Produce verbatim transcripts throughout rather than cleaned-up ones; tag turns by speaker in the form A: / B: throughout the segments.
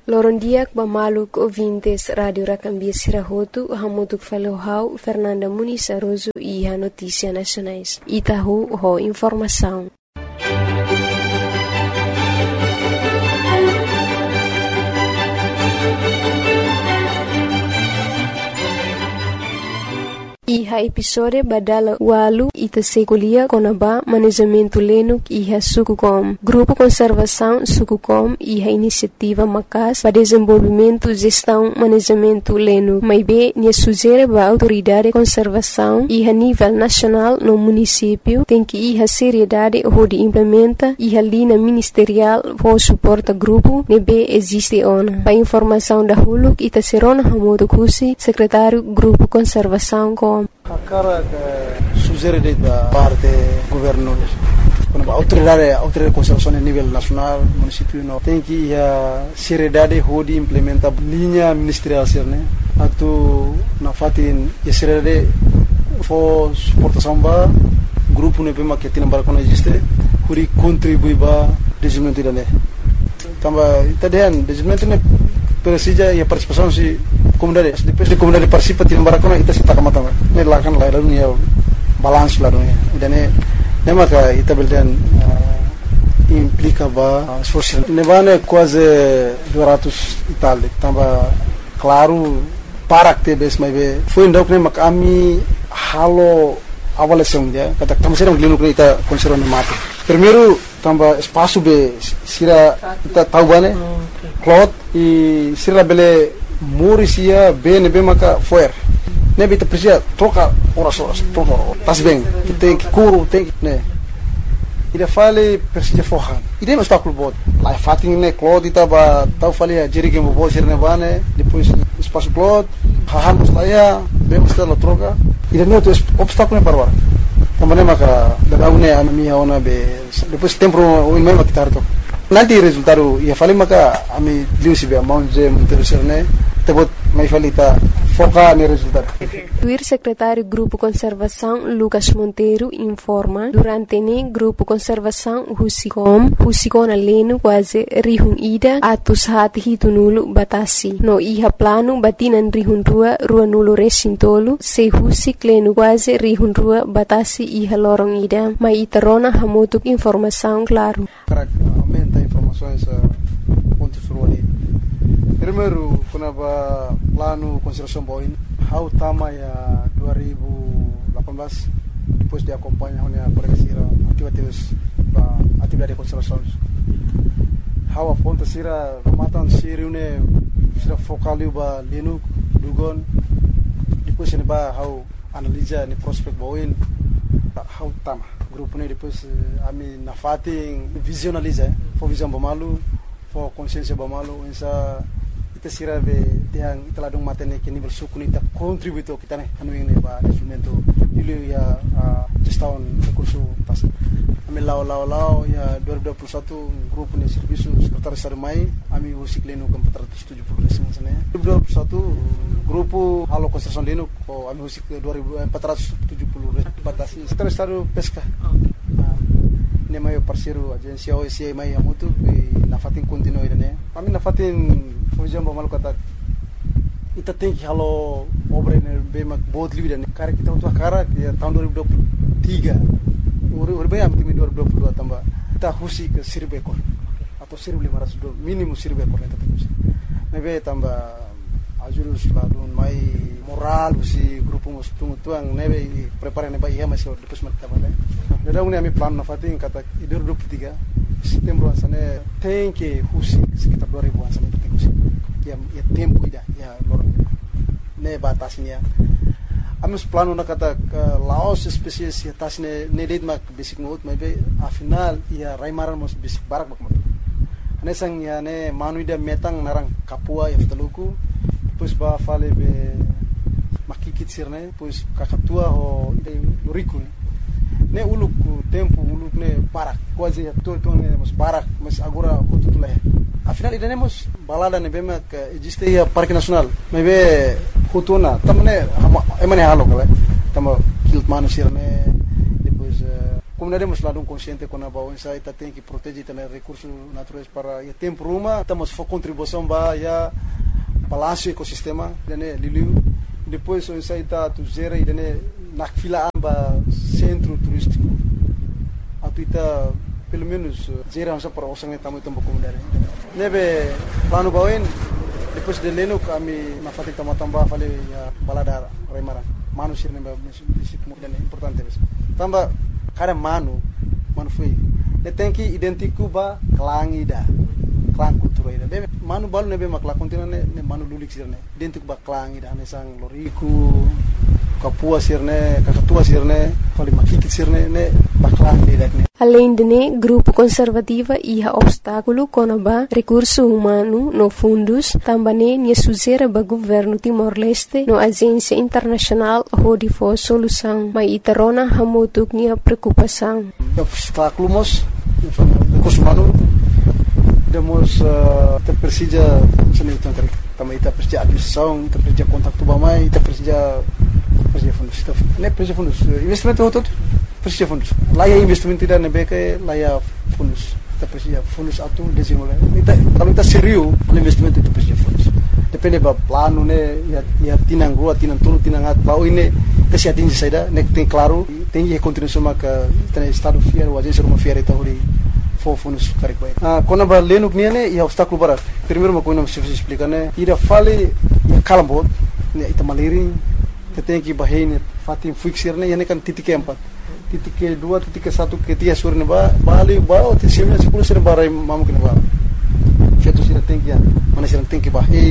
A: Lorondiak Bamaluk ouvintes Rádio Racambia Sirahotu, Hamutuk Falohau, Fernanda Muniz Aroso e a Notícia Nacionais. Itahu ho informação. Iha episode badala walu ita sekulia konaba manejamento lenuk iha Sukucom. Grupo Conservação Sukucom iha iniciativa Macas para desenvolvimento, gestão, manejamento lenuk. Maibe nia sugere ba autoridade conservação iha nível nacional no município tem que iha seriedade ho de implementa iha linha ministerial ho suporta grupo nebe existe ona. Pa informação da huluk ita serona hamoto kusi secretário Grupo Conservação com
B: a cara que sugere da parte governo quando a autoridade a autoridade de conservação a nível nacional município não tem que a seriedade de implementar linha ministerial né atu na fatin a seriedade for suportação ba grupo ne bema que tem para existe huri contribui ba desenvolvimento da né também itadian desenvolvimento ne precisa e a participação se comunidade depois de comunidade participa tem barakona ita sita kamata ne lakan la dunia balance la dunia idane ne maka ita beldan implica ba esforço ne vane quase duzentos e tal tamba claro para que bes mai be foi ndok ne maka ami halo avaliação dia kata tamo serang lino ita conserva mate primeiro tamba espaço be sira ita tahu bane cloth e sira bele Morisia bene bem maka foer. Nebe te precisa troca horas horas troca. Tas bem. Tem que curo tem que né. Ida fale precisa forran. Ida mas está clube. Lá fatin né cloth ita ba tau fale a jeri que mo bo sirne bane depois espaço cloth. Hahan mas lá ya bem mas la troca. Ida não tem obstáculo para agora. Também maka da une a minha ona be depois tempo o mesmo que tarto. Nanti resultado ia fale maka ami liu sibe manje interesserne tebot mai falita foca no resultado.
A: O secretário Grupo Conservação Lucas Monteiro informa durante ne Grupo Conservação Husicom Husicona leno quase rihun ida atus hati hitunulu batasi no iha plano batinan rihun rua rua nulu resintolu se husik leno quase rihun rua batasi iha lorong ida mai iterona hamutuk informação claro.
B: Aumenta informações pontos ruali. Primeiro, quando a plano conservação boin, how tama ya dua ribu lapan belas depois de acompanhar a pregasira atividades ba atividade de conservação. How a ponta sira matan siriune sira focaliu ba lenu dugon depois ne ba how analisa ni prospect boin how tama grupo ne depois ami na fating visualiza for visão bamalu for consciência bamalu essa ita sira be tiang ita ladung matene ke nível suku ita contributo kita ne anu ini ba instrumento ilu ya gestão recurso pas ami lao lao lao ya dua ribu dua puluh satu grupo ne serviço sekretaris Estado mai ami usik leno ke empat ratus tujuh puluh desa sana dua ribu dua puluh satu grupo halo konstruksi leno ko ami usik empat ratus tujuh puluh batasi sekretaris Estado pesca ne mai parceiro agência O S I mai amutu na fatin continue ne ami na fatin fujam bamal kata ita tem que halo obra ne bema बहुत livre ne cara kita untuk cara ya tahun dua ribu dua puluh tiga ur bem am timi dua ribu dua puluh dua tambah kita husi ke seribu ekor atau seribu lima ratus minimum seribu ekor ne tetap husi mebe tambah ajurus ladun mai moral si grupo mus tungu tuang nebe prepare ne ba iya masih depois mat tabale dada uni ami plan na fatin kata dua ribu dua puluh tiga setembro asane tem que husi sekitar dua ribu asane tem husi ya ya tempo ida ya lorong ne batasnya amus plano na kata laos spesies ya tasne ne led mak basic note maybe a final ya raimaran mos basic barak bak matu ane sang ya ne manuida metang narang kapua ya ftaluku depois ba fale be makikit sirne depois kakatua ho loriku ne uluk tempo uluk ne barak quase ya to to ne mos barak mas agora kututule afinal iremos balada ne bema que existe ya parque nacional maybe Hutuna, tamane emane halo kala, tamo kilt manu sirne, depois comunidade hemos lado um consciente com a bau essa ita tem que proteger também recursos naturais para e tempo uma estamos for contribuição ba ya balanço ecossistema dene liliu depois o essa ita tu gera e dene na fila amba centro turístico atuita pelo menos gera essa para os sangue tamu tambo comunidade nebe plano bauen depois de leno kami na fati tamba fale ya balada remara manu sirne ba disipu dan importante bes tamba kada manu manu foi de tem que identificar ba klang ida klang kultura ida de manu balu nebe makla kontina ne manu lulik sirne identificar ba klang ida ne sang loriku kapua sirne kakatua sirne fale makikit sirne ne ba klang ida ne.
A: Além de né, grupo conservativa ia obstáculo conaba recurso humano no fundos, também ne suzera ba governo Timor-Leste no agência internacional hodi for solução, mas itarona hamutuk nia preocupação.
B: Obstáculo mos recurso humano demos te precisa seni tentang também ita precisa administração, ita precisa contato ba mai, ita precisa precisa fundos, ne precisa fundos, investimento todo precisa fundos. Lá é investimento tidak nebeke, lá é fundos. Kita precisa fundos atu desenvolver. Kita kalau kita serius, investimento itu precisa fundos. Depende ba plano ne, ya ya tinang rua, tinang tulu, tinang at bau ini precisa atingir saída, ne tem claro, tem que continuar sama ka tem estado fiel, o agência uma fiel itu hori for fundos karik baik. Ah, quando ba leno nia ne, ya obstáculo barat. Primeiro uma coisa não se explicar ne, ira fale ya kalambot, ne ita maliring, tem que bahine fatim fixir ne, ya ne kan titik empat. Titik ke dua, titik ke satu, ke tiga sore ba, bali ba, ti sembilan sepuluh sore barai mamu kena ba. Feto sira tinggi ya, mana sira tinggi ba, eh,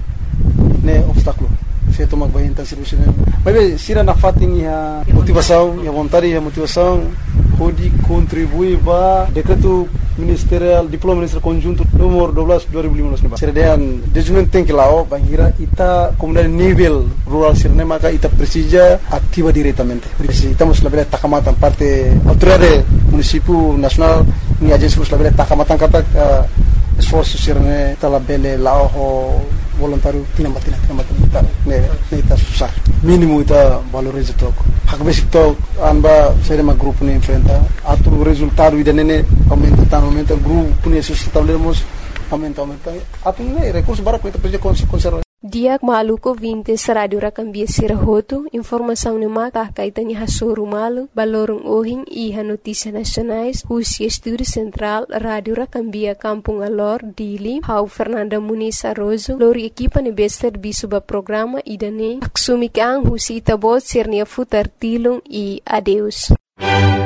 B: ne obstáculo. Feto mag ba intensi sira. Mas sira na fating ya motivação, ya vontade, ya motivação, pode contribuir ba decreto ministerial, diploma ministerial conjunto nomor dua belas dua ribu lima belas ni ba. Sira dan desenvolvimento tem que lao, bangira ita comunidade nível rural sira ne maka ita precisa ativa diretamente. Estamos la bela takamatan parte autoridade município nacional ni agência la bela takamatan kata esforço sira ne tala bela lao voluntário tinambat tinambat tinambat ne ne ita susah mínimo ita valoriza toco hak basic to anba sere ma grupo ne enfrenta atu resultado ida nene aumenta tan aumenta grupo ne sustentávelemos aumenta aumenta atu ne recurso bara ko ita precisa conservar.
A: Diak maluko vintes radio rakambia sirahoto, informação ne mata kaitani hasoru malu, balorong ohing iha notícia nacionais, Husi Estúdio Central, Radio Rakambia Kampung Alor, Dili, Hau Fernanda Muniz Arrozo, lori equipa ne bester bisuba programa idane, aksumikang Husi Itabot sernia futar tilung e adeus.